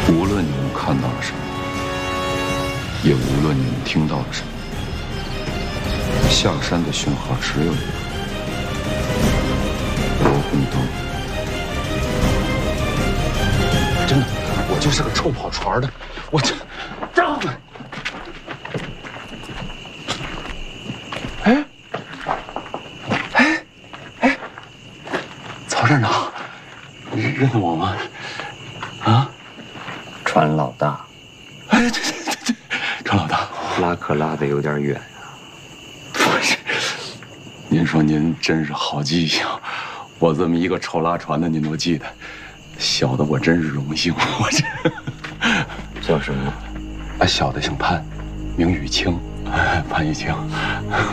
无论你们看到了什么，也无论你们听到了什么，下山的讯号只有一个：罗红灯。 真的，我就是个臭跑船的，我这。曹站长，你认得我吗？啊， 船老大。 哎，对，船老大， 拉客拉的有点远啊。 不是，您说您真是好记性，我这么一个臭拉船的您都记得，小的我真是荣幸。我这叫什么？ 小的姓潘，名雨清，潘玉清。